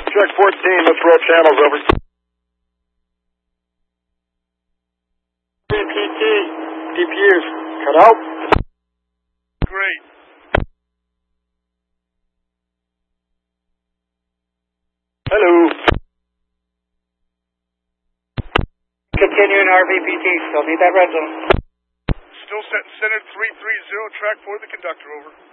Track 14, let's roll channels over. PT, DPUs, cut out. Great. Hello. Continuing RVPT, still need that red zone. Still set center 330, track 4, the conductor, over.